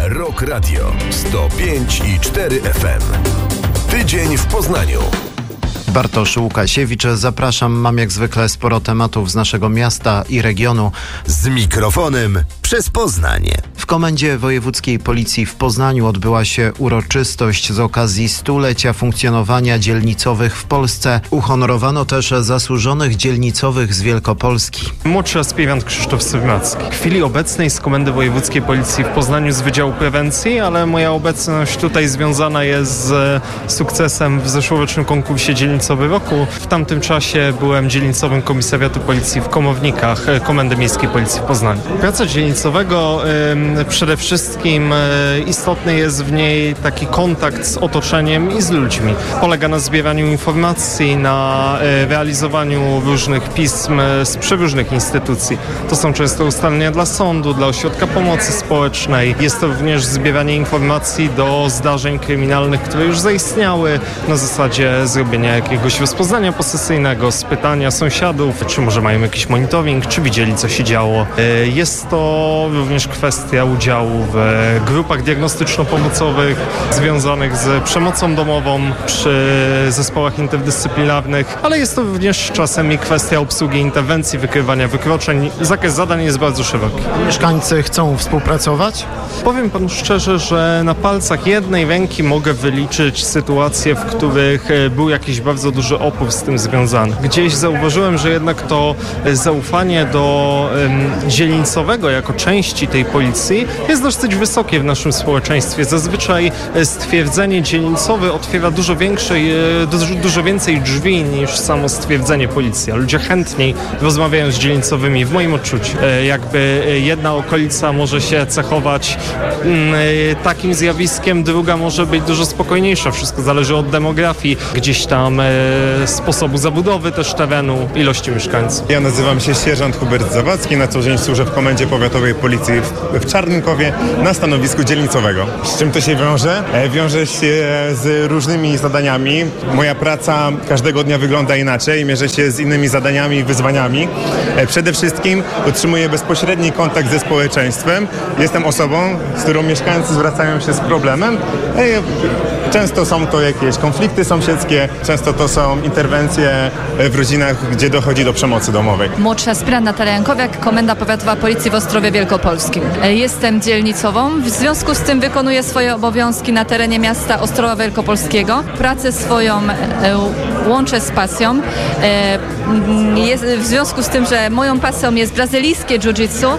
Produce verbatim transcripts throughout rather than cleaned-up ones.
Rock Radio sto pięć i cztery F M. Tydzień w Poznaniu. Bartosz Łukasiewicz, zapraszam. Mam jak zwykle sporo tematów z naszego miasta i regionu. Z mikrofonem przez Poznanie. W Komendzie Wojewódzkiej Policji w Poznaniu odbyła się uroczystość z okazji stulecia funkcjonowania dzielnicowych w Polsce. Uhonorowano też zasłużonych dzielnicowych z Wielkopolski. Młodszy aspirant Krzysztof Syrmacki. W chwili obecnej z Komendy Wojewódzkiej Policji w Poznaniu z Wydziału Prewencji, ale moja obecność tutaj związana jest z sukcesem w zeszłorocznym konkursie dzielnicowy roku. W tamtym czasie byłem dzielnicowym komisariatu policji w Komownikach Komendy Miejskiej Policji w Poznaniu. Praca dzielnicowego y, przede wszystkim y, istotny jest w niej taki kontakt z otoczeniem i z ludźmi. Polega na zbieraniu informacji, na y, realizowaniu różnych pism z przeróżnych instytucji. To są często ustalenia dla sądu, dla ośrodka pomocy społecznej. Jest to również zbieranie informacji do zdarzeń kryminalnych, które już zaistniały, na zasadzie zrobienia jakiegoś rozpoznania posesyjnego, spytania sąsiadów, czy może mają jakiś monitoring, czy widzieli, co się działo. Jest to również kwestia udziału w grupach diagnostyczno-pomocowych związanych z przemocą domową przy zespołach interdyscyplinarnych, ale jest to również czasem i kwestia obsługi interwencji, wykrywania wykroczeń. Zakres zadań jest bardzo szeroki. Mieszkańcy chcą współpracować? Powiem panu szczerze, że na palcach jednej ręki mogę wyliczyć sytuacje, w których był jakiś bardzo duży opór z tym związany. Gdzieś zauważyłem, że jednak to zaufanie do um, dzielnicowego jako części tej policji jest dosyć wysokie w naszym społeczeństwie. Zazwyczaj stwierdzenie dzielnicowy otwiera dużo większej, dużo, dużo więcej drzwi niż samo stwierdzenie policji. Ludzie chętniej rozmawiają z dzielnicowymi, w moim odczuciu. Jakby jedna okolica może się cechować takim zjawiskiem, druga może być dużo spokojniejsza. Wszystko zależy od demografii, gdzieś tam sposobu zabudowy też terenu, ilości mieszkańców. Ja nazywam się sierżant Hubert Zawadzki, na co dzień służę w Komendzie Powiatowej Policji w, w Czarnkowie na stanowisku dzielnicowego. Z czym to się wiąże? E, wiąże się z różnymi zadaniami. Moja praca każdego dnia wygląda inaczej, mierzę się z innymi zadaniami i wyzwaniami. E, przede wszystkim utrzymuję bezpośredni kontakt ze społeczeństwem. Jestem osobą, z którą mieszkańcy zwracają się z problemem. E, często są to jakieś konflikty sąsiedzkie, często to są interwencje w rodzinach, gdzie dochodzi do przemocy domowej. Młodszy aspirant Natalia Jankowiak, Komenda Powiatowa Policji w Ostrowie Wielkopolskim. Jestem dzielnicową, w związku z tym wykonuję swoje obowiązki na terenie miasta Ostrowa Wielkopolskiego. Pracę swoją łączę z pasją. Jest, w związku z tym, że moją pasją jest brazylijskie jiu-jitsu,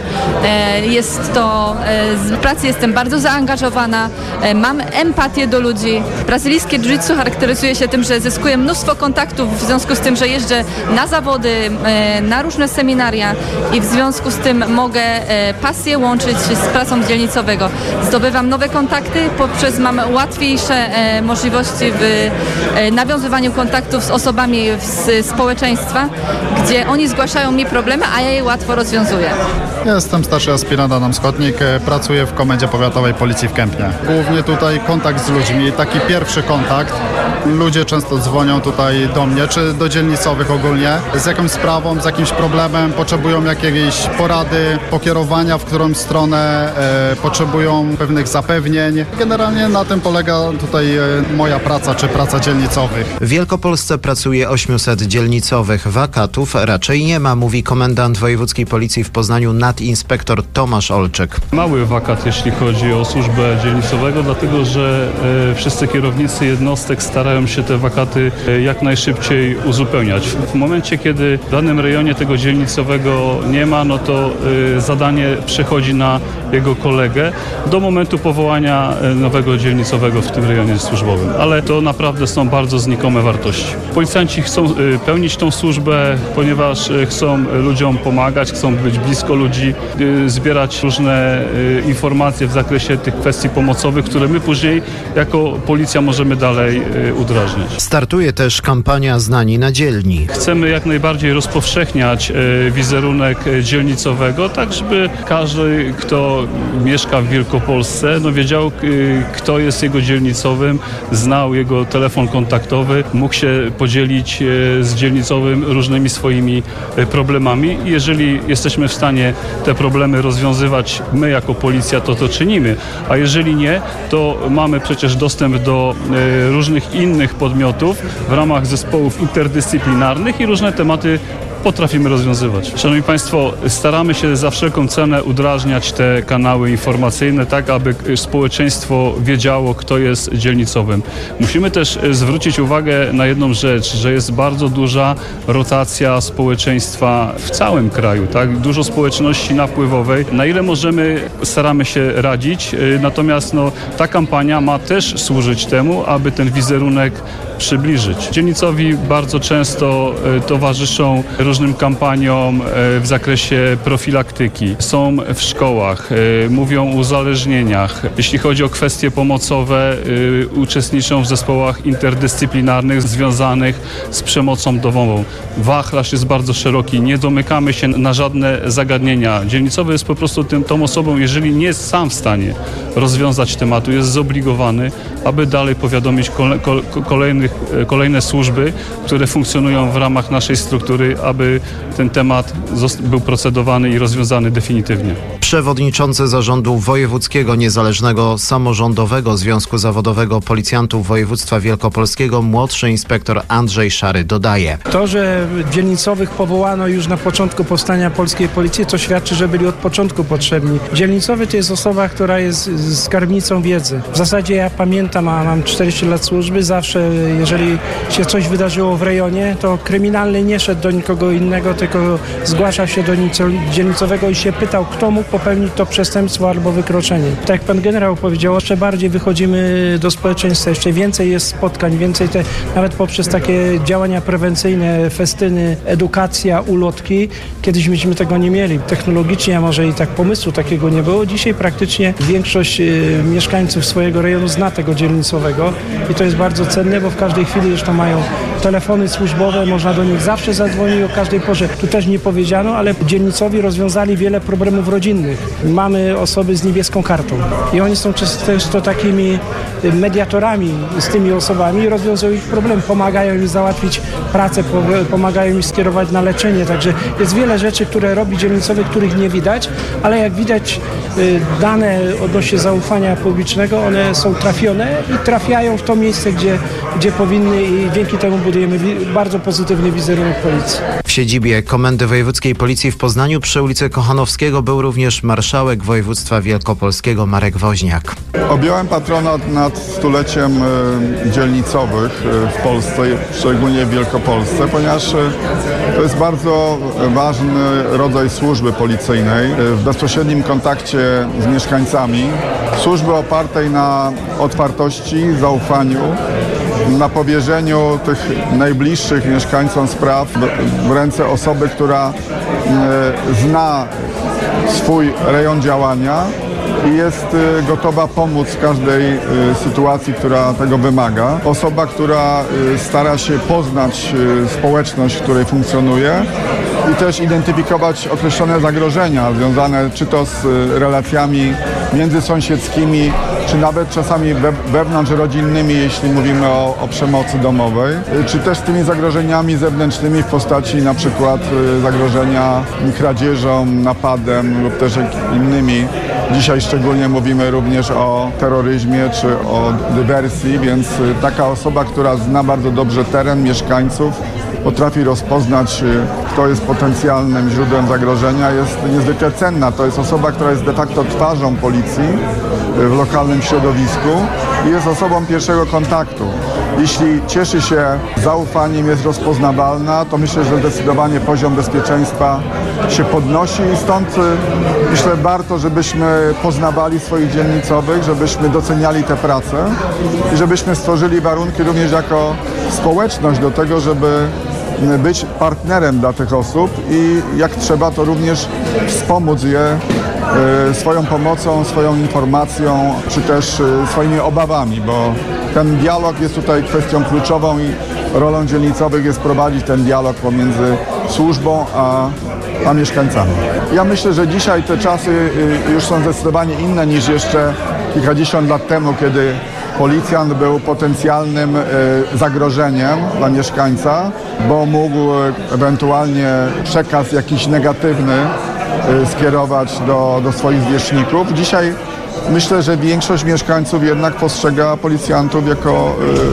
jest to, w pracy jestem bardzo zaangażowana, mam empatię do ludzi. Brazylijskie jiu-jitsu charakteryzuje się tym, że zyskuję mnóstwo kontaktów w związku z tym, że jeżdżę na zawody, na różne seminaria i w związku z tym mogę pasję łączyć z pracą dzielnicowego. Zdobywam nowe kontakty, poprzez mam łatwiejsze możliwości w nawiązywaniu kontaktów z osobami z społeczeństwa, gdzie oni zgłaszają mi problemy, a ja je łatwo rozwiązuję. Jestem starszy aspirant Adam Skotnik, pracuję w Komendzie Powiatowej Policji w Kępnie. Głównie tutaj kontakt z ludźmi, taki pierwszy kontakt. Ludzie często dzwonią tutaj do mnie, czy do dzielnicowych ogólnie, z jakąś sprawą, z jakimś problemem, potrzebują jakiejś porady, pokierowania, w którą stronę e, potrzebują pewnych zapewnień. Generalnie na tym polega tutaj e, moja praca, czy praca dzielnicowych. W Wielkopolsce pracuje osiemset dzielnicowych. Wakatów raczej nie ma, mówi komendant Wojewódzkiej Policji w Poznaniu nadinspektor Tomasz Olczyk. Mały wakat, jeśli chodzi o służbę dzielnicowego, dlatego że e, wszyscy kierownicy jednostek starają się te wakaty e, jak najszybciej uzupełniać. W momencie, kiedy w danym rejonie tego dzielnicowego nie ma, no to y, zadanie przechodzi na jego kolegę do momentu powołania y, nowego dzielnicowego w tym rejonie służbowym. Ale to naprawdę są bardzo znikome wartości. Policjanci chcą y, pełnić tą służbę, ponieważ y, chcą ludziom pomagać, chcą być blisko ludzi, y, zbierać różne y, informacje w zakresie tych kwestii pomocowych, które my później jako policja możemy dalej y, udrażniać. Startuje też kampania Znani na dzielni. Chcemy jak najbardziej rozpowszechniać e, wizerunek dzielnicowego, tak żeby każdy, kto mieszka w Wielkopolsce, no wiedział, e, kto jest jego dzielnicowym, znał jego telefon kontaktowy, mógł się podzielić e, z dzielnicowym różnymi swoimi problemami. Jeżeli jesteśmy w stanie te problemy rozwiązywać my jako policja, to to czynimy. A jeżeli nie, to mamy przecież dostęp do różnych innych podmiotów w ramach zespołów interdyscyplinarnych i różne tematy potrafimy rozwiązywać. Szanowni Państwo, staramy się za wszelką cenę udrażniać te kanały informacyjne, tak aby społeczeństwo wiedziało, kto jest dzielnicowym. Musimy też zwrócić uwagę na jedną rzecz, że jest bardzo duża rotacja społeczeństwa w całym kraju, tak? Dużo społeczności napływowej. Na ile możemy, staramy się radzić, natomiast no, ta kampania ma też służyć temu, aby ten wizerunek przybliżyć. Dzielnicowi bardzo często towarzyszą różnym kampaniom w zakresie profilaktyki. Są w szkołach, mówią o uzależnieniach. Jeśli chodzi o kwestie pomocowe, uczestniczą w zespołach interdyscyplinarnych związanych z przemocą domową. Wachlarz jest bardzo szeroki, nie domykamy się na żadne zagadnienia. Dzielnicowy jest po prostu tym, tą osobą, jeżeli nie jest sam w stanie rozwiązać tematu, jest zobligowany, aby dalej powiadomić kole, kole, kolejnych, kolejne służby, które funkcjonują w ramach naszej struktury, aby ten temat był procedowany i rozwiązany definitywnie. Przewodniczący Zarządu Wojewódzkiego Niezależnego Samorządowego Związku Zawodowego Policjantów Województwa Wielkopolskiego, młodszy inspektor Andrzej Szary dodaje. To, że dzielnicowych powołano już na początku powstania polskiej policji, to świadczy, że byli od początku potrzebni. Dzielnicowy to jest osoba, która jest skarbnicą wiedzy. W zasadzie ja pamiętam, a mam czterdzieści lat służby, zawsze jeżeli się coś wydarzyło w rejonie, to kryminalny nie szedł do nikogo innego, tylko zgłaszał się do dzielnicowego i się pytał, kto mógł popełnić to przestępstwo albo wykroczenie. Tak jak pan generał powiedział, jeszcze bardziej wychodzimy do społeczeństwa, jeszcze więcej jest spotkań, więcej te, nawet poprzez takie działania prewencyjne, festyny, edukacja, ulotki. Kiedyś myśmy tego nie mieli. Technologicznie, a może i tak pomysłu takiego nie było. Dzisiaj praktycznie większość y, mieszkańców swojego rejonu zna tego dzielnicowego i to jest bardzo cenne, bo w każdej chwili już to mają telefony służbowe, można do nich zawsze zadzwonić o każdej porze. Tu też nie powiedziano, ale dzielnicowi rozwiązali wiele problemów rodzinnych. Mamy osoby z niebieską kartą i oni są często takimi mediatorami z tymi osobami i rozwiązują ich problem, pomagają im załatwić pracę, pomagają im skierować na leczenie, także jest wiele rzeczy, które robi dzielnicowy, których nie widać, ale jak widać dane odnośnie zaufania publicznego, one są trafione i trafiają w to miejsce, gdzie, gdzie powinny i dzięki temu budujemy bardzo pozytywny wizerunek policji. W siedzibie Komendy Wojewódzkiej Policji w Poznaniu przy ulicy Kochanowskiego był również marszałek województwa wielkopolskiego Marek Woźniak. Objąłem patronat nad stuleciem y, dzielnicowych y, w Polsce, szczególnie w Wielkopolsce, ponieważ y, to jest bardzo ważny rodzaj służby policyjnej y, w bezpośrednim kontakcie z mieszkańcami. Służby opartej na otwartości, zaufaniu, na powierzeniu tych najbliższych mieszkańcom spraw w ręce osoby, która y, zna swój rejon działania i jest gotowa pomóc w każdej sytuacji, która tego wymaga. Osoba, która stara się poznać społeczność, w której funkcjonuje i też identyfikować określone zagrożenia związane czy to z relacjami międzysąsiedzkimi, czy nawet czasami we, wewnątrzrodzinnymi, jeśli mówimy o, o przemocy domowej, czy też z tymi zagrożeniami zewnętrznymi w postaci na przykład zagrożenia kradzieżą, napadem lub też innymi. Dzisiaj szczególnie mówimy również o terroryzmie czy o dywersji, więc taka osoba, która zna bardzo dobrze teren, mieszkańców, potrafi rozpoznać, kto jest potencjalnym źródłem zagrożenia, jest niezwykle cenna. To jest osoba, która jest de facto twarzą policji w lokalnym środowisku i jest osobą pierwszego kontaktu. Jeśli cieszy się zaufaniem, jest rozpoznawalna, to myślę, że zdecydowanie poziom bezpieczeństwa się podnosi i stąd myślę warto, żebyśmy poznawali swoich dzielnicowych, żebyśmy doceniali tę pracę i żebyśmy stworzyli warunki również jako społeczność do tego, żeby być partnerem dla tych osób i jak trzeba, to również wspomóc je swoją pomocą, swoją informacją, czy też swoimi obawami, bo ten dialog jest tutaj kwestią kluczową i rolą dzielnicowych jest prowadzić ten dialog pomiędzy służbą a, a mieszkańcami. Ja myślę, że dzisiaj te czasy już są zdecydowanie inne niż jeszcze kilkadziesiąt lat temu, kiedy policjant był potencjalnym zagrożeniem dla mieszkańca, bo mógł ewentualnie przekaz jakiś negatywny skierować do, do swoich zwierzchników. Dzisiaj myślę, że większość mieszkańców jednak postrzega policjantów jako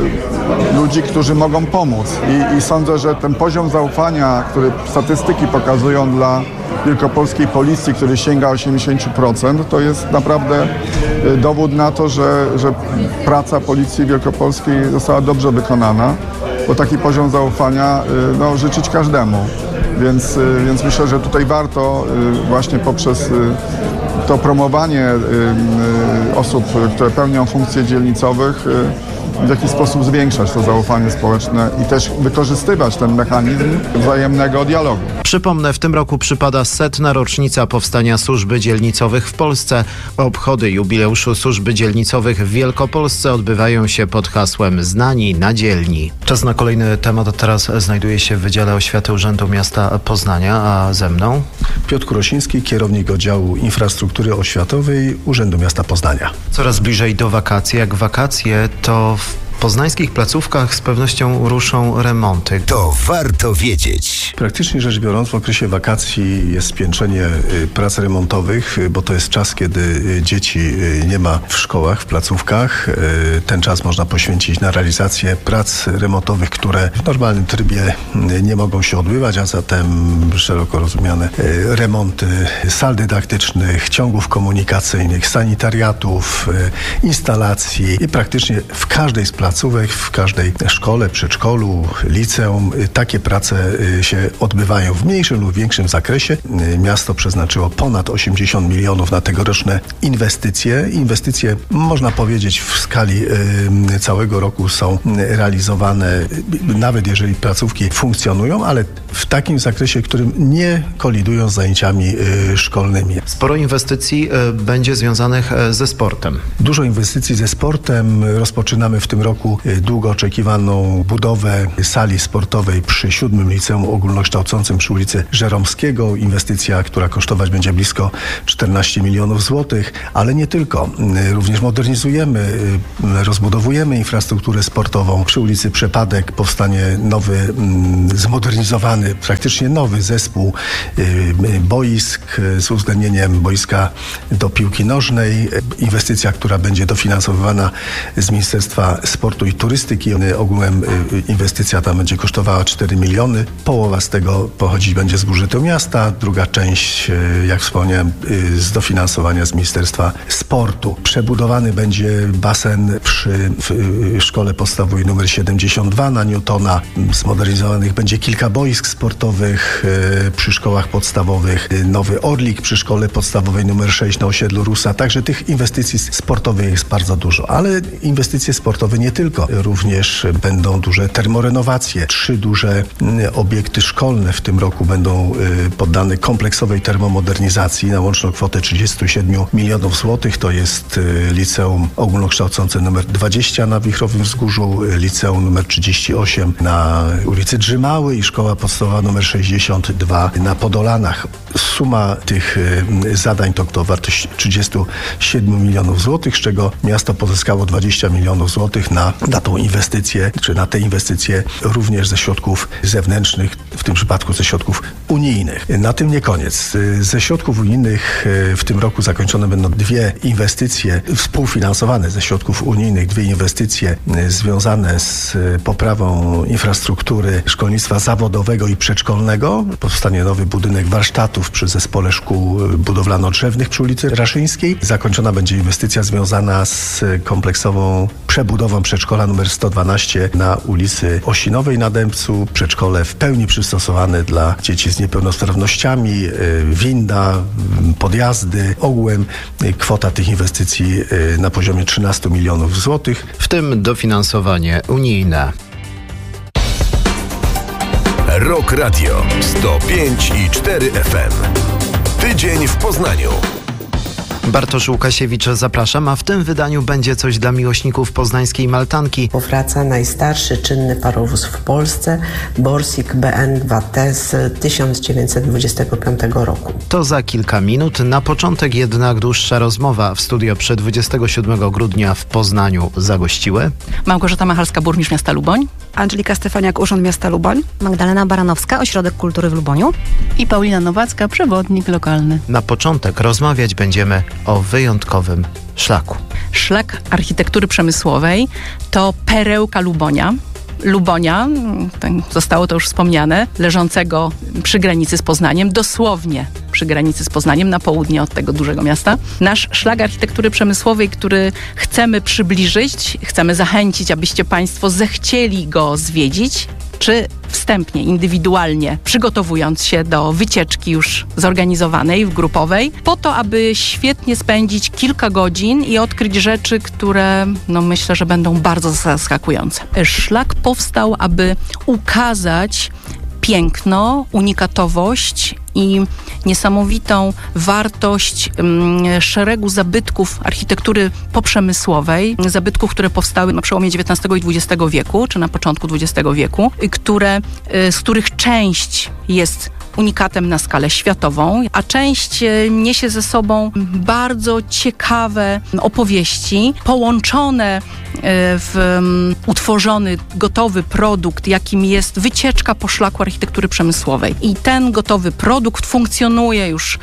y, ludzi, którzy mogą pomóc. I, I sądzę, że ten poziom zaufania, który statystyki pokazują dla wielkopolskiej policji, który sięga osiemdziesiąt procent, to jest naprawdę y, dowód na to, że, że praca Policji Wielkopolskiej została dobrze wykonana, bo taki poziom zaufania y, no, życzyć każdemu. Więc, y, więc myślę, że tutaj warto y, właśnie poprzez y, to promowanie y, y, osób, które pełnią funkcje dzielnicowych, y, w jakiś sposób zwiększać to zaufanie społeczne i też wykorzystywać ten mechanizm wzajemnego dialogu. Przypomnę, w tym roku przypada setna rocznica powstania służby dzielnicowych w Polsce. Obchody jubileuszu służby dzielnicowych w Wielkopolsce odbywają się pod hasłem Znani na dzielni. Czas na kolejny temat. Teraz znajduję się w Wydziale Oświaty Urzędu Miasta Poznania, a ze mną Piotr Kurosiński, kierownik oddziału infrastruktury oświatowej Urzędu Miasta Poznania. Coraz bliżej do wakacji. Jak wakacje, to w poznańskich placówkach z pewnością ruszą remonty. To warto wiedzieć. Praktycznie rzecz biorąc, w okresie wakacji jest spiętrzenie prac remontowych, bo to jest czas, kiedy dzieci nie ma w szkołach, w placówkach. Ten czas można poświęcić na realizację prac remontowych, które w normalnym trybie nie mogą się odbywać, a zatem szeroko rozumiane remonty sal dydaktycznych, ciągów komunikacyjnych, sanitariatów, instalacji i praktycznie w każdej z placówek, w każdej szkole, przedszkolu, liceum takie prace się odbywają w mniejszym lub większym zakresie. Miasto przeznaczyło ponad osiemdziesiąt milionów na tegoroczne inwestycje. Inwestycje, można powiedzieć, w skali całego roku są realizowane, nawet jeżeli placówki funkcjonują, ale w takim zakresie, którym nie kolidują z zajęciami szkolnymi. Sporo inwestycji będzie związanych ze sportem. Dużo inwestycji ze sportem. Rozpoczynamy w tym roku długo oczekiwaną budowę sali sportowej przy siódmym liceum ogólnokształcącym przy ulicy Żeromskiego. Inwestycja, która kosztować będzie blisko czternaście milionów złotych, ale nie tylko. Również modernizujemy, rozbudowujemy infrastrukturę sportową. Przy ulicy Przepadek powstanie nowy, zmodernizowany, praktycznie nowy zespół boisk z uwzględnieniem boiska do piłki nożnej. Inwestycja, która będzie dofinansowywana z Ministerstwa Sportu i Turystyki. Ogółem inwestycja ta będzie kosztowała cztery miliony. Połowa z tego pochodzić będzie z budżetu miasta, druga część, jak wspomniałem, z dofinansowania z Ministerstwa Sportu. Przebudowany będzie basen przy szkole podstawowej numer siedemdziesiąt dwa na Newtona. Zmodernizowanych będzie kilka boisk sportowych przy szkołach podstawowych. Nowy Orlik przy szkole podstawowej numer sześć na osiedlu Rusa. Także tych inwestycji sportowych jest bardzo dużo, ale inwestycje sportowe nie tylko. Również będą duże termorenowacje. Trzy duże obiekty szkolne w tym roku będą poddane kompleksowej termomodernizacji na łączną kwotę trzydzieści siedem milionów złotych. To jest liceum ogólnokształcące numer dwadzieścia na Wichrowym Wzgórzu, liceum numer trzydzieści osiem na ulicy Drzymały i szkoła podstawowa numer sześćdziesiąt dwa na Podolanach. Suma tych zadań to, to wartość trzydzieści siedem milionów złotych, z czego miasto pozyskało dwadzieścia milionów złotych na, na tą inwestycję, czy na te inwestycje również ze środków zewnętrznych, w tym przypadku ze środków unijnych. Na tym nie koniec. Ze środków unijnych w tym roku zakończone będą dwie inwestycje współfinansowane ze środków unijnych, dwie inwestycje związane z poprawą infrastruktury szkolnictwa zawodowego i przedszkolnego. Powstanie nowy budynek warsztatów przy Zespole Szkół Budowlano-Drzewnych przy ulicy Raszyńskiej. Zakończona będzie inwestycja związana z kompleksową przebudową przedszkola numer sto dwanaście na ulicy Osinowej na Dębcu. Przedszkole w pełni przystosowane dla dzieci z niepełnosprawnościami, winda, podjazdy. Ogółem kwota tych inwestycji na poziomie trzynaście milionów złotych. W tym dofinansowanie unijne. Rock Radio sto pięć i cztery F M. Tydzień w Poznaniu. Bartosz Łukasiewicz, zapraszam, a w tym wydaniu będzie coś dla miłośników poznańskiej maltanki. Powraca najstarszy czynny parowóz w Polsce, Borsig B N dwa T z tysiąc dziewięćset dwudziestego piątego roku. To za kilka minut. Na początek jednak dłuższa rozmowa. W studio przed dwudziestego siódmego grudnia w Poznaniu zagościły Małgorzata Machalska, burmistrz miasta Luboń. Angelika Stefaniak, Urząd Miasta Luboń. Magdalena Baranowska, Ośrodek Kultury w Luboniu. I Paulina Nowacka, przewodnik lokalny. Na początek rozmawiać będziemy o wyjątkowym szlaku. Szlak architektury przemysłowej to perełka Lubonia. Lubonia, zostało to już wspomniane, leżącego przy granicy z Poznaniem, dosłownie przy granicy z Poznaniem, na południe od tego dużego miasta. Nasz szlak architektury przemysłowej, który chcemy przybliżyć, chcemy zachęcić, abyście Państwo zechcieli go zwiedzić, czy wstępnie, indywidualnie, przygotowując się do wycieczki już zorganizowanej, grupowej, po to, aby świetnie spędzić kilka godzin i odkryć rzeczy, które, no myślę, że będą bardzo zaskakujące. Szlak powstał, aby ukazać piękno, unikatowość i niesamowitą wartość um, szeregu zabytków architektury poprzemysłowej, zabytków, które powstały na przełomie dziewiętnastego i dwudziestego wieku, czy na początku dwudziestego wieku, które, z których część jest unikatem na skalę światową, a część niesie ze sobą bardzo ciekawe opowieści, połączone w utworzony, gotowy produkt, jakim jest wycieczka po szlaku architektury przemysłowej. I ten gotowy produkt funkcjonuje już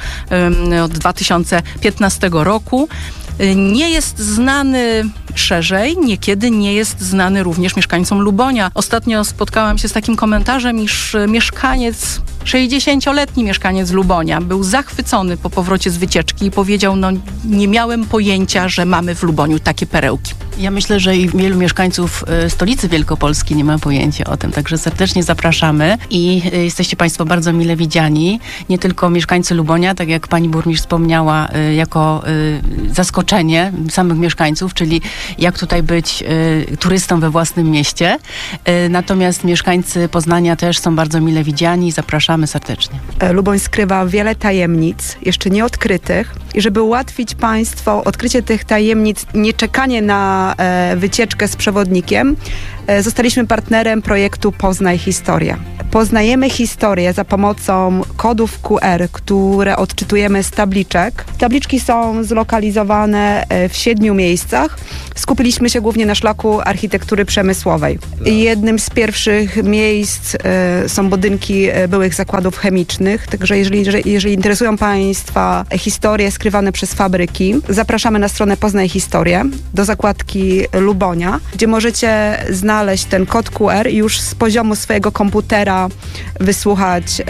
od dwa tysiące piętnastego roku. Nie jest znany szerzej, niekiedy nie jest znany również mieszkańcom Lubonia. Ostatnio spotkałam się z takim komentarzem, iż mieszkaniec, sześćdziesięcioletni mieszkaniec Lubonia był zachwycony po powrocie z wycieczki i powiedział, no nie miałem pojęcia, że mamy w Luboniu takie perełki. Ja myślę, że i wielu mieszkańców stolicy Wielkopolski nie ma pojęcia o tym, także serdecznie zapraszamy i jesteście Państwo bardzo mile widziani. Nie tylko mieszkańcy Lubonia, tak jak pani burmistrz wspomniała, jako zaskoczenie samych mieszkańców, czyli jak tutaj być turystą we własnym mieście. Natomiast mieszkańcy Poznania też są bardzo mile widziani i zapraszamy serdecznie. Luboń skrywa wiele tajemnic, jeszcze nieodkrytych, i żeby ułatwić Państwu odkrycie tych tajemnic, nie czekanie na e, wycieczkę z przewodnikiem, e, zostaliśmy partnerem projektu Poznaj Historię. Poznajemy historię za pomocą kodów Q R, które odczytujemy z tabliczek. Tabliczki są zlokalizowane w siedmiu miejscach. Skupiliśmy się głównie na szlaku architektury przemysłowej. Jednym z pierwszych miejsc e, są budynki byłych zakładów chemicznych, także jeżeli, jeżeli interesują Państwa historie skrywane przez fabryki, zapraszamy na stronę Poznaj Historię do zakładki Lubonia, gdzie możecie znaleźć ten kod Q R i już z poziomu swojego komputera wysłuchać e,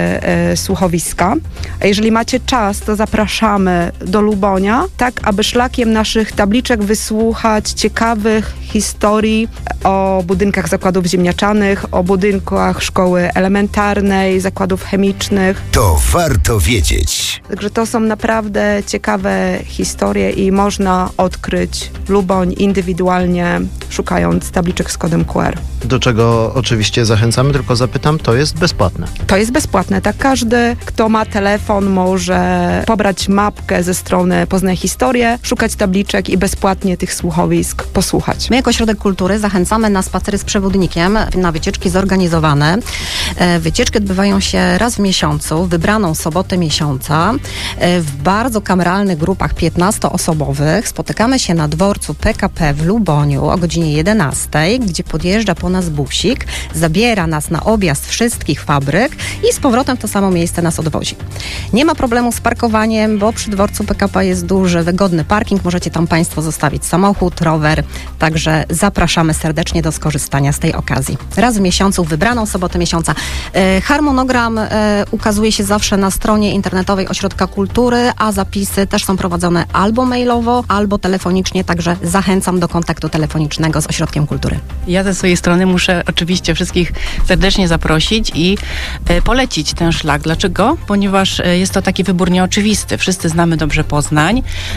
e, słuchowiska. A jeżeli macie czas, to zapraszamy do Lubonia, tak aby szlakiem naszych tabliczek wysłuchać ciekawych historii o budynkach zakładów ziemniaczanych, o budynkach szkoły elementarnej, zakładów chemicznych. To warto wiedzieć. Także to są naprawdę ciekawe historie i można odkryć Luboń indywidualnie, szukając tabliczek z kodem Q R. Do czego oczywiście zachęcamy, tylko zapytam, to jest bezpłatne. To jest bezpłatne, tak. Każdy, kto ma telefon, może pobrać mapkę ze strony Poznaj Historię, szukać tabliczek i bezpłatnie tych słuchowisk posłuchać. My jako Ośrodek Kultury zachęcamy na spacery z przewodnikiem, na wycieczki zorganizowane. Wycieczki odbywają się raz w miesiącu, wybraną sobotę miesiąca, w bardzo kameralnych grupach piętnastoosobowych. Spotykamy się na dworcu P K P w Luboniu o godzinie jedenastej, gdzie podjeżdża po nas busik, zabiera nas na objazd wszystkich fabryk i z powrotem w to samo miejsce nas odwozi. Nie ma problemu z parkowaniem, bo przy dworcu P K P jest duży, wygodny parking. Możecie tam Państwo zostawić samochód, rower, także zapraszamy serdecznie do skorzystania z tej okazji. Raz w miesiącu, w wybraną sobotę miesiąca. E, harmonogram e, ukazuje się zawsze na stronie internetowej Ośrodka Kultury, a zapisy też są prowadzone albo mailowo, albo telefonicznie, także zachęcam do kontaktu telefonicznego z Ośrodkiem Kultury. Ja ze swojej strony muszę oczywiście wszystkich serdecznie zaprosić i e, polecić ten szlak. Dlaczego? Ponieważ e, jest to taki wybór nieoczywisty. Wszyscy znamy dobrze Poznań.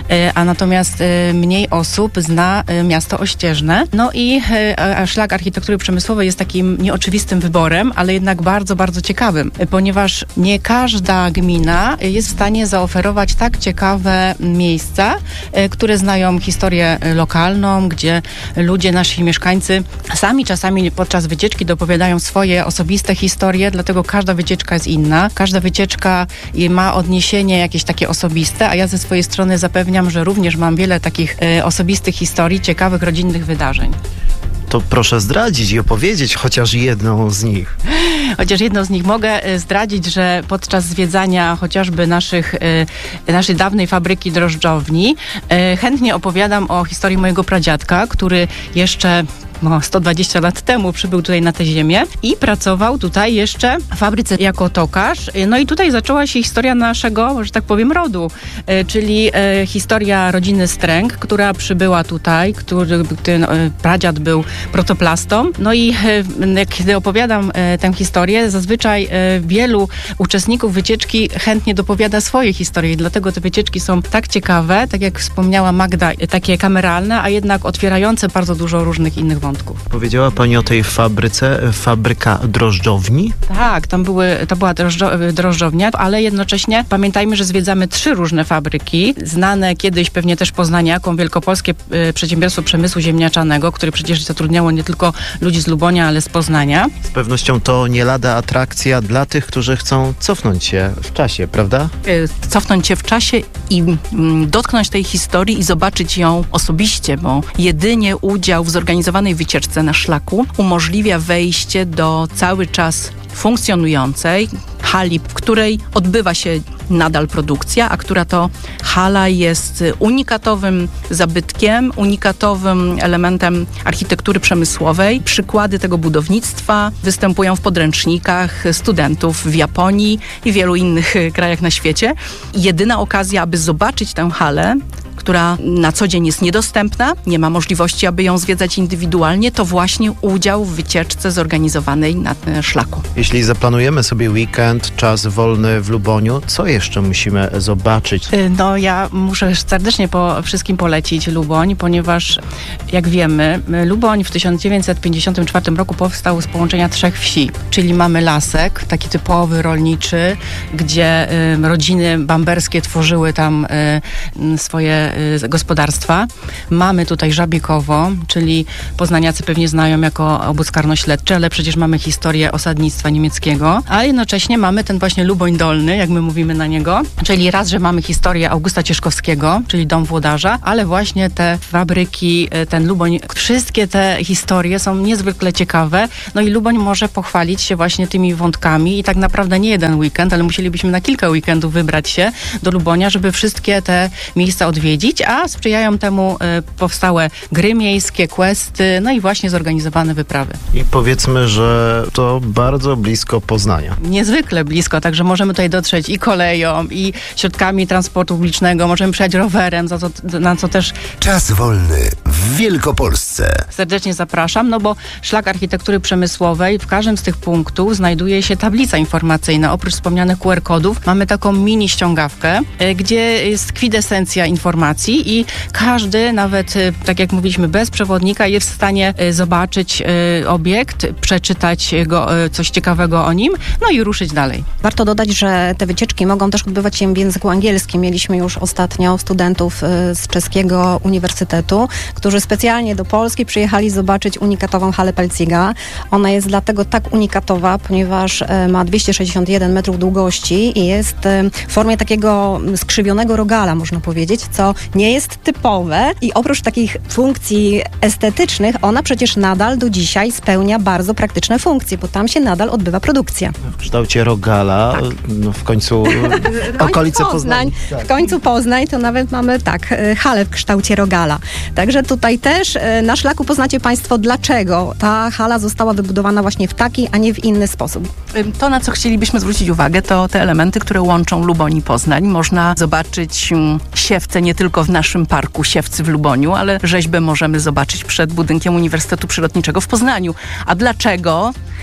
a natomiast mniej osób zna miasto Ościeżne. No i szlak architektury przemysłowej jest takim nieoczywistym wyborem, ale jednak bardzo, bardzo ciekawym, ponieważ nie każda gmina jest w stanie zaoferować tak ciekawe miejsca, które znają historię lokalną, gdzie ludzie, nasi mieszkańcy sami czasami podczas wycieczki dopowiadają swoje osobiste historie, dlatego każda wycieczka jest inna. Każda wycieczka ma odniesienie jakieś takie osobiste, a ja ze swojej strony zapewniam, że również mam wiele takich e, osobistych historii, ciekawych, rodzinnych wydarzeń. To proszę zdradzić i opowiedzieć chociaż jedną z nich. Chociaż jedną z nich mogę zdradzić, że podczas zwiedzania chociażby naszych, naszej dawnej fabryki drożdżowni chętnie opowiadam o historii mojego pradziadka, który jeszcze no, sto dwadzieścia lat temu przybył tutaj na tę ziemię i pracował tutaj jeszcze w fabryce jako tokarz. No i tutaj zaczęła się historia naszego, że tak powiem, rodu, czyli e, historia rodziny Stręg, która przybyła tutaj, który ten e, pradziad był protoplastą. No i e, kiedy opowiadam e, tę historię, zazwyczaj e, wielu uczestników wycieczki chętnie dopowiada swoje historie i dlatego te wycieczki są tak ciekawe, tak jak wspomniała Magda, takie kameralne, a jednak otwierające bardzo dużo różnych innych wątków. Powiedziała pani o tej fabryce, fabryka drożdżowni? Tak, tam były, to była drożdżo, drożdżownia, ale jednocześnie pamiętajmy, że zwiedzamy trzy różne fabryki, znane kiedyś pewnie też poznaniakom, Wielkopolskie Przedsiębiorstwo Przemysłu Ziemniaczanego, które przecież zatrudniało nie tylko ludzi z Lubonia, ale z Poznania. Z pewnością to nie lada atrakcja dla tych, którzy chcą cofnąć się w czasie, prawda? Cofnąć się w czasie i mm, dotknąć tej historii i zobaczyć ją osobiście, bo jedynie udział w zorganizowanej wycieczce na szlaku umożliwia wejście do cały czas funkcjonującej hali, w której odbywa się nadal produkcja, a która to hala jest unikatowym zabytkiem, unikatowym elementem architektury przemysłowej. Przykłady tego budownictwa występują w podręcznikach studentów w Japonii i wielu innych krajach na świecie. Jedyna okazja, aby zobaczyć tę halę, która na co dzień jest niedostępna, nie ma możliwości, aby ją zwiedzać indywidualnie, to właśnie udział w wycieczce zorganizowanej na szlaku. Jeśli zaplanujemy sobie weekend, czas wolny w Luboniu, co jeszcze musimy zobaczyć? No ja muszę serdecznie po wszystkim polecić Luboń, ponieważ jak wiemy, Luboń w tysiąc dziewięćset pięćdziesiątym czwartym roku powstał z połączenia trzech wsi, czyli mamy Lasek, taki typowy rolniczy, gdzie y, rodziny bamberskie tworzyły tam y, swoje gospodarstwa. Mamy tutaj Żabikowo, czyli poznaniacy pewnie znają jako obóz karnośledczy, ale przecież mamy historię osadnictwa niemieckiego, a jednocześnie mamy ten właśnie Luboń Dolny, jak my mówimy na niego, czyli raz, że mamy historię Augusta Cieszkowskiego, czyli dom włodarza, ale właśnie te fabryki, ten Luboń, wszystkie te historie są niezwykle ciekawe, no i Luboń może pochwalić się właśnie tymi wątkami i tak naprawdę nie jeden weekend, ale musielibyśmy na kilka weekendów wybrać się do Lubonia, żeby wszystkie te miejsca odwiedzić, a sprzyjają temu y, powstałe gry miejskie, questy, no i właśnie zorganizowane wyprawy. I powiedzmy, że to bardzo blisko Poznania. Niezwykle blisko, także możemy tutaj dotrzeć i koleją, i środkami transportu publicznego, możemy przejechać rowerem, za co, na co też... Czas wolny w Wielkopolsce. Serdecznie zapraszam, no bo szlak architektury przemysłowej, w każdym z tych punktów znajduje się tablica informacyjna. Oprócz wspomnianych Q R kodów mamy taką mini ściągawkę, y, gdzie jest kwintesencja informacji i każdy, nawet tak jak mówiliśmy, bez przewodnika jest w stanie zobaczyć obiekt, przeczytać go, coś ciekawego o nim, no i ruszyć dalej. Warto dodać, że te wycieczki mogą też odbywać się w języku angielskim. Mieliśmy już ostatnio studentów z czeskiego uniwersytetu, którzy specjalnie do Polski przyjechali zobaczyć unikatową halę Pelciga. Ona jest dlatego tak unikatowa, ponieważ ma dwieście sześćdziesiąt jeden metrów długości i jest w formie takiego skrzywionego rogala, można powiedzieć, co nie jest typowe i oprócz takich funkcji estetycznych, ona przecież nadal do dzisiaj spełnia bardzo praktyczne funkcje, bo tam się nadal odbywa produkcja. W kształcie rogala, tak. No w końcu okolice Poznań. Tak. W końcu Poznań to nawet mamy tak, halę w kształcie rogala. Także tutaj też na szlaku poznacie Państwo, dlaczego ta hala została wybudowana właśnie w taki, a nie w inny sposób. To, na co chcielibyśmy zwrócić uwagę, to te elementy, które łączą Luboń i Poznań. Można zobaczyć siewce nie tylko w naszym parku Siewcy w Luboniu, ale rzeźbę możemy zobaczyć przed budynkiem Uniwersytetu Przyrodniczego w Poznaniu. A dlaczego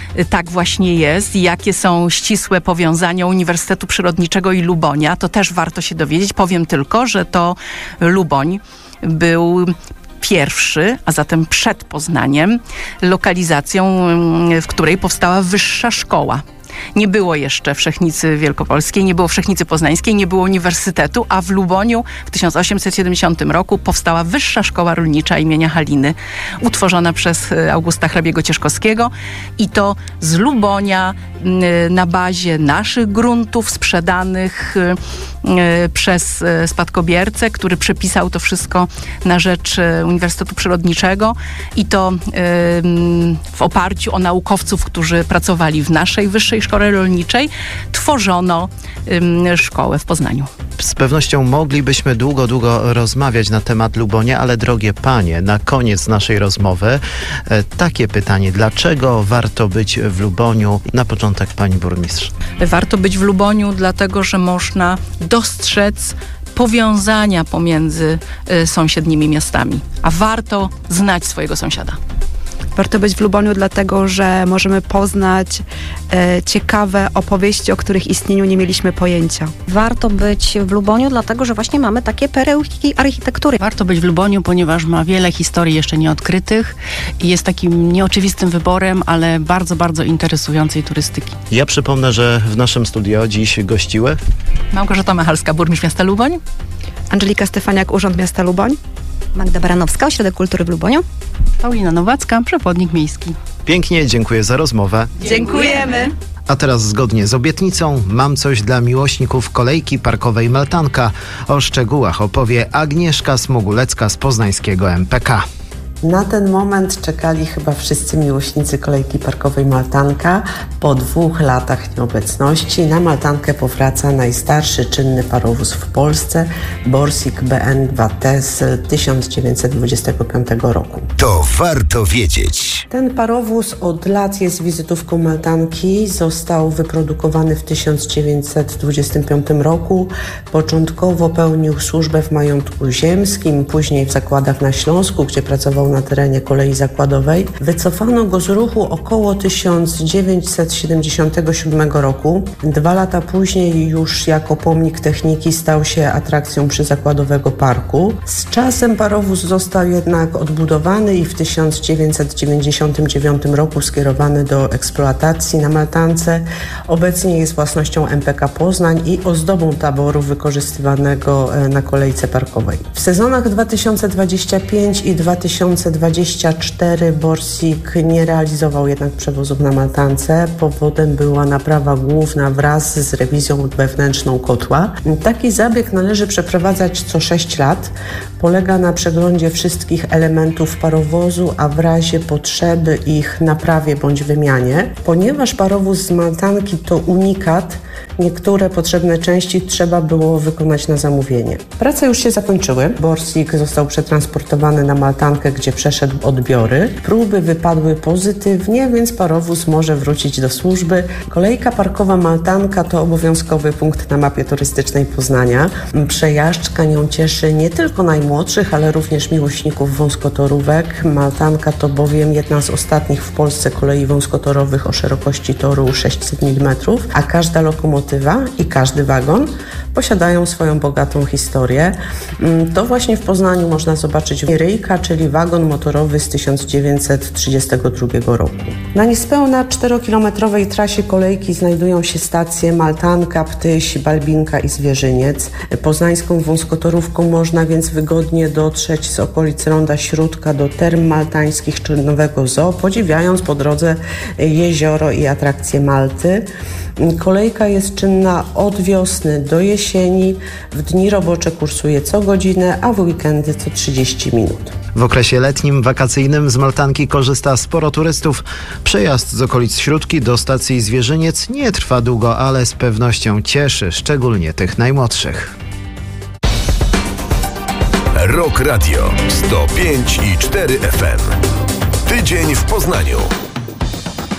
tak właśnie jest i jakie są ścisłe powiązania Uniwersytetu Przyrodniczego i Lubonia, to też warto się dowiedzieć. Powiem tylko, że to Luboń był pierwszy, a zatem przed Poznaniem, lokalizacją, w której powstała wyższa szkoła. Nie było jeszcze Wszechnicy Wielkopolskiej, nie było Wszechnicy Poznańskiej, nie było uniwersytetu, a w Luboniu w tysiąc osiemset siedemdziesiątym roku powstała Wyższa Szkoła Rolnicza imienia Haliny, utworzona przez Augusta Hrabiego-Cieszkowskiego i to z Lubonia na bazie naszych gruntów sprzedanych przez spadkobiercę, który przepisał to wszystko na rzecz Uniwersytetu Przyrodniczego i to w oparciu o naukowców, którzy pracowali w naszej Wyższej Szkole Rolniczej, tworzono szkołę w Poznaniu. Z pewnością moglibyśmy długo, długo rozmawiać na temat Lubonia, ale drogie panie, na koniec naszej rozmowy e, takie pytanie. Dlaczego warto być w Luboniu? Na początek pani burmistrz. Warto być w Luboniu, dlatego że można dostrzec powiązania pomiędzy y, sąsiednimi miastami, a warto znać swojego sąsiada. Warto być w Luboniu dlatego, że możemy poznać e, ciekawe opowieści, o których istnieniu nie mieliśmy pojęcia. Warto być w Luboniu dlatego, że właśnie mamy takie perełki architektury. Warto być w Luboniu, ponieważ ma wiele historii jeszcze nieodkrytych i jest takim nieoczywistym wyborem, ale bardzo, bardzo interesującej turystyki. Ja przypomnę, że w naszym studio dziś gościły Małgorzata Machalska, burmistrz miasta Luboń. Angelika Stefaniak, Urząd Miasta Luboń. Magda Baranowska, Ośrodek Kultury w Luboniu. Paulina Nowacka, przewodnik miejski. Pięknie, dziękuję za rozmowę. Dziękujemy. A teraz zgodnie z obietnicą mam coś dla miłośników kolejki parkowej Maltanka. O szczegółach opowie Agnieszka Smogulecka z poznańskiego M P K. Na ten moment czekali chyba wszyscy miłośnicy kolejki parkowej Maltanka. Po dwóch latach nieobecności na Maltankę powraca najstarszy czynny parowóz w Polsce, Borsig B N dwa T z tysiąc dziewięćset dwudziestego piątego roku. To warto wiedzieć. Ten parowóz od lat jest wizytówką Maltanki. Został wyprodukowany w tysiąc dziewięćset dwudziestym piątym roku. Początkowo pełnił służbę w majątku ziemskim, później w zakładach na Śląsku, gdzie pracował na terenie kolei zakładowej. Wycofano go z ruchu około tysiąc dziewięćset siedemdziesiątego siódmego roku. Dwa lata później już jako pomnik techniki stał się atrakcją przyzakładowego parku. Z czasem parowóz został jednak odbudowany i w tysiąc dziewięćset dziewięćdziesiątym dziewiątym roku skierowany do eksploatacji na Maltance. Obecnie jest własnością M P K Poznań i ozdobą taboru wykorzystywanego na kolejce parkowej. W sezonach dwa tysiące dwudziestym piątym i dwa tysiące dwudziestym czwartym Borsig nie realizował jednak przewozów na Maltance. Powodem była naprawa główna wraz z rewizją wewnętrzną kotła. Taki zabieg należy przeprowadzać co sześć lat. Polega na przeglądzie wszystkich elementów parowozu, a w razie potrzeby ich naprawie bądź wymianie. Ponieważ parowóz z Maltanki to unikat, niektóre potrzebne części trzeba było wykonać na zamówienie. Prace już się zakończyły. Borsig został przetransportowany na Maltankę, gdzie przeszedł odbiory. Próby wypadły pozytywnie, więc parowóz może wrócić do służby. Kolejka parkowa Maltanka to obowiązkowy punkt na mapie turystycznej Poznania. Przejażdżka nią cieszy nie tylko najmłodszych, ale również miłośników wąskotorówek. Maltanka to bowiem jedna z ostatnich w Polsce kolei wąskotorowych o szerokości toru sześćset milimetrów, a każda lokomotywa i każdy wagon posiadają swoją bogatą historię. To właśnie w Poznaniu można zobaczyć Ryjka, czyli wagon motorowy z tysiąc dziewięćset trzydziestego drugiego roku. Na niespełna czterokilometrowej trasie kolejki znajdują się stacje Maltanka, Ptyś, Balbinka i Zwierzyniec. Poznańską wąskotorówką można więc wygodnie dotrzeć z okolic Ronda Śródka do term maltańskich czy Nowego Zoo, podziwiając po drodze jezioro i atrakcje Malty. Kolejka jest czynna od wiosny do jesieni. W dni robocze kursuje co godzinę, a w weekendy co trzydzieści minut. W okresie letnim, wakacyjnym z Maltanki korzysta sporo turystów. Przejazd z okolic Śródki do stacji Zwierzyniec nie trwa długo, ale z pewnością cieszy, szczególnie tych najmłodszych. Rock Radio sto pięć i cztery F M. Tydzień w Poznaniu.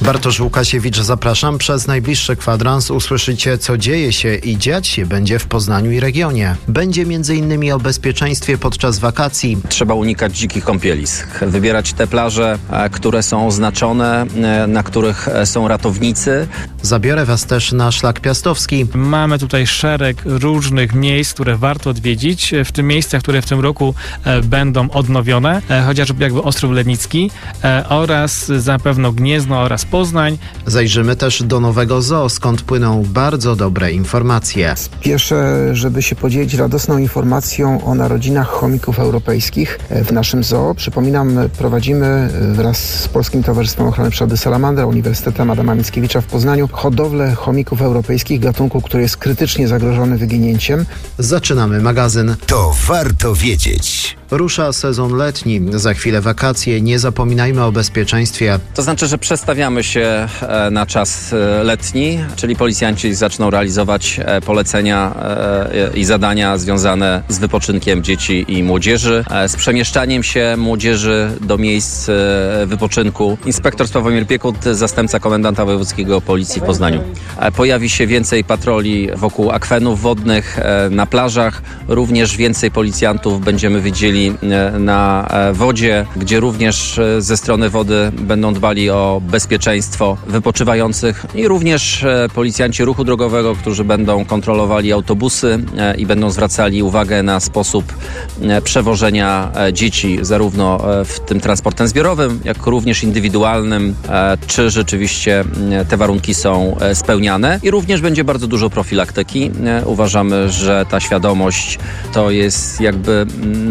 Bartosz Łukasiewicz, zapraszam. Przez najbliższy kwadrans usłyszycie, co dzieje się i dziać się będzie w Poznaniu i regionie. Będzie między innymi o bezpieczeństwie podczas wakacji. Trzeba unikać dzikich kąpielisk. Wybierać te plaże, które są oznaczone, na których są ratownicy. Zabiorę Was też na Szlak Piastowski. Mamy tutaj szereg różnych miejsc, które warto odwiedzić, w tym miejscach, które w tym roku e, będą odnowione, e, chociażby jakby Ostrów Lednicki e, oraz zapewne Gniezno oraz Poznań. Zajrzymy też do Nowego Zoo, skąd płyną bardzo dobre informacje. Spieszę, żeby się podzielić radosną informacją o narodzinach chomików europejskich w naszym zoo. Przypominam, prowadzimy wraz z Polskim Towarzystwem Ochrony Przyrody Salamandra, Uniwersytetem Adama Mickiewicza w Poznaniu hodowlę chomików europejskich, gatunku, który jest krytycznie zagrożony wyginięciem. Zaczynamy magazyn. To warto wiedzieć. Rusza sezon letni, za chwilę wakacje, nie zapominajmy o bezpieczeństwie. To znaczy, że przestawiamy się na czas letni, czyli policjanci zaczną realizować polecenia i zadania związane z wypoczynkiem dzieci i młodzieży, z przemieszczaniem się młodzieży do miejsc wypoczynku. Inspektor Sławomir Piekut, zastępca komendanta wojewódzkiego Policji w Poznaniu. Pojawi się więcej patroli wokół akwenów wodnych, na plażach, również więcej policjantów będziemy widzieli na wodzie, gdzie również ze strony wody będą dbali o bezpieczeństwo wypoczywających i również policjanci ruchu drogowego, którzy będą kontrolowali autobusy i będą zwracali uwagę na sposób przewożenia dzieci, zarówno w tym transportem zbiorowym, jak również indywidualnym, czy rzeczywiście te warunki są spełniane. I również będzie bardzo dużo profilaktyki. Uważamy, że ta świadomość to jest jakby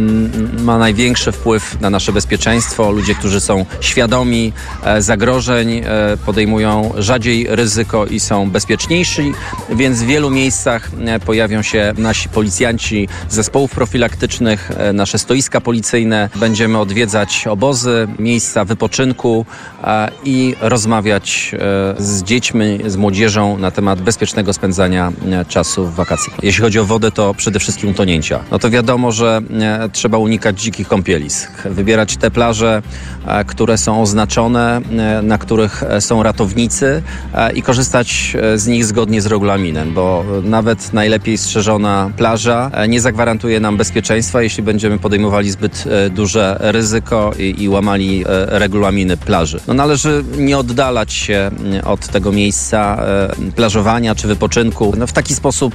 ma największy wpływ na nasze bezpieczeństwo. Ludzie, którzy są świadomi zagrożeń, podejmują rzadziej ryzyko i są bezpieczniejsi, więc w wielu miejscach pojawią się nasi policjanci zespołów profilaktycznych, nasze stoiska policyjne. Będziemy odwiedzać obozy, miejsca wypoczynku i rozmawiać z dziećmi, z młodzieżą na temat bezpiecznego spędzania czasu w wakacji. Jeśli chodzi o wodę, to przede wszystkim utonięcia. No to wiadomo, że trzeba unikać dzikich kąpielisk. Wybierać te plaże, które są oznaczone, na których są ratownicy i korzystać z nich zgodnie z regulaminem, bo nawet najlepiej strzeżona plaża nie zagwarantuje nam bezpieczeństwa, jeśli będziemy podejmowali zbyt duże ryzyko i, i łamali regulaminy plaży. No należy nie oddalać się od tego miejsca plażowania czy wypoczynku no w taki sposób,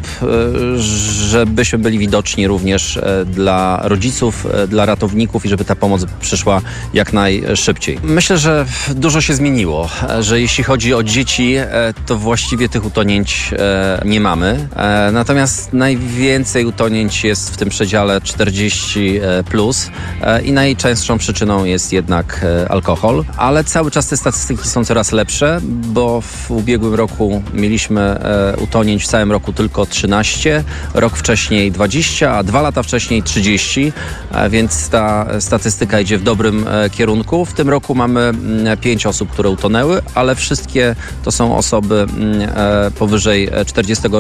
żebyśmy byli widoczni również dla rodziców, dla ratowników i żeby ta pomoc przyszła jak najszybciej. Myślę, że dużo się zmieniło, że jeśli chodzi o dzieci, to właściwie tych utonięć nie mamy. Natomiast najwięcej utonięć jest w tym przedziale czterdzieści plus i najczęstszą przyczyną jest jednak alkohol, ale cały czas te statystyki są coraz lepsze, bo w ubiegłym roku mieliśmy utonięć w całym roku tylko trzynaście, rok wcześniej dwadzieścia, a dwa lata wcześniej trzydzieści, więc ta statystyka idzie w dobrym kierunku. W tym roku mamy pięć osób, które utonęły, ale wszystkie to są osoby powyżej czterdziestego